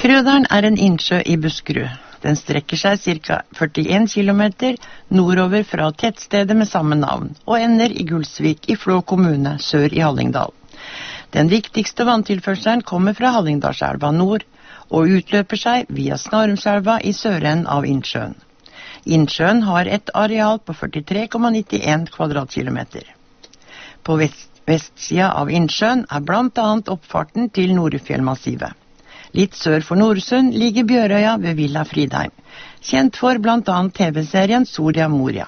Krøderen er en innsjø i Buskerud. Den strekker seg ca. 41 kilometer nordover fra tettstedet med samme navn, og ender i Gulsvik i Flå kommune, sør i Hallingdal. Den viktigste vanntilførselen kommer fra Hallingdalselva nord, og utløper seg via Snarumselva i søren av innsjøen. Innsjøen har et areal på 43,91 kvadratkilometer. På vestsida av innsjøen er blant annet oppfarten til Norefjellmassivet. Litt sør for Noresund ligger Bjørøya ved Villa Fridheim, kjent for blant annet TV-serien Soria Moria.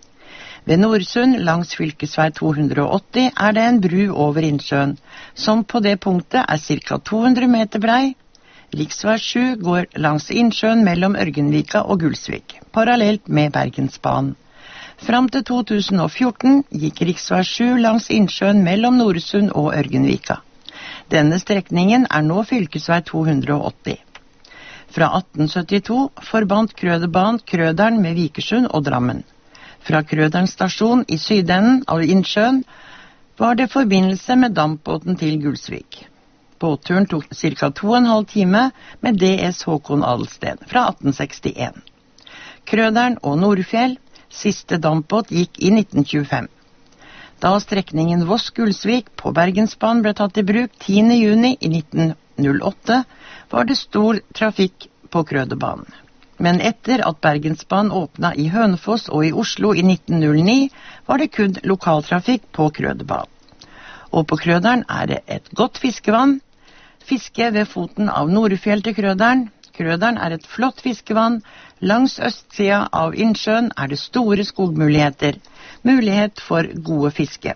Ved Noresund langs fylkesvei 280 er det en bru over innsjøen, som på det punktet er ca. 200 meter brei. Riksvei 7 går langs innsjøen mellom Ørgenvika og Gulsvik, parallelt med Bergensbanen. Fram til 2014 gikk riksvei 7 langs innsjøen mellom Noresund og Ørgenvika. Denne strekningen er nå fylkesvei 280. Fra 1872 forbandt Krøderbanen Krøderen med Vikersund og Drammen. Fra Krøderen stasjon i sydenden av innsjøen var det forbindelse med dampbåten til Gulsvik. Båtturen tok ca. 2,5 timer med DS Håkon Adelsten fra 1861. Krøderen og Nordfjell, siste dampbåt, gikk i 1925. Da strekningen Voss-Gulsvik på Bergensbanen ble tatt i bruk 10. juni i 1908, var det stor trafikk på Krøderbanen. Men etter at Bergensbanen åpnet i Hønefoss og i Oslo i 1909, var det kun lokaltrafikk på Krøderbanen. Og på Krøderen er det et godt fiskevann. Fiske ved foten av Norefjell til Krøderen. Krøderen er et flott fiskevann. Langs østsida av innsjøen er det store skogmuligheter. Mulighet for gode fiske.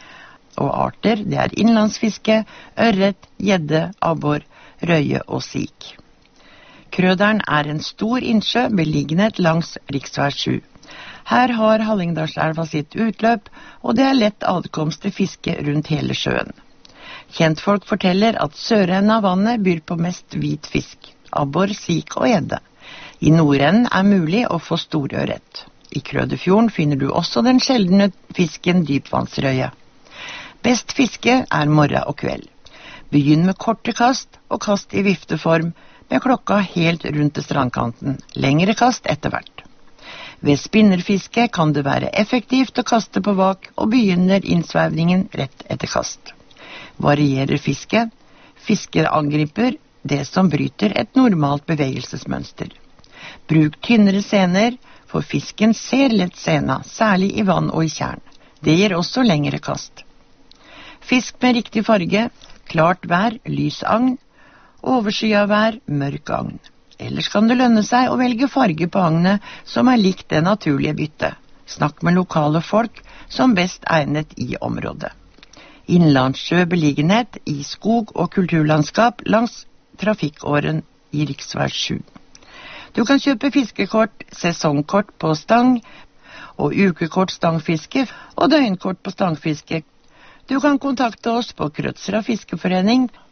Og arter, det er innlandsfiske, ørret, gjedde, abbor, røye og sik. Krøderen er en stor innsjø belignet langs riksvei 7. Her har Hallingdalselva sitt utløp, og det er lett adkomst til fiske rundt hele sjøen. Kjentfolk forteller at sørenden av vannet byr på mest hvit fisk, abbor, sik og gjedde. I nordenden er mulig å få storørret. I Krøderfjorden finner du også den sjeldne fisken dypvannsrøye. Best fiske er morgen og kveld. Begynn med korte kast og kast i vifteform med klokka helt rundt til strandkanten. Lengre kast etter hvert. Ved spinnerfiske kan det være effektivt å kaste på vak og begynner innsvevningen rett etter kast. Varierer fiske? Fisker angriper det som bryter et normalt bevegelsesmønster. Bruk tynnere sener, for fisken ser lett sena, særlig i vann og i tjern. Det gir også lengre kast. Fisk med riktig farge, klart vær, lys agn, overskyet vær, mørk agn. Ellers kan det lønne seg å velge farge på agnet som er likt det naturlige byttet. Snakk med lokale folk som best egnet i området. Innlandssjø beliggenhet i skog og kulturlandskap langs trafikkåren i riksvei 7. Du kan kjøpe fiskekort, sesongkort på stang, og ukekort stangfiske og døgnkort på stangfiske. Du kan kontakte oss på Krødsherad Fiskeforening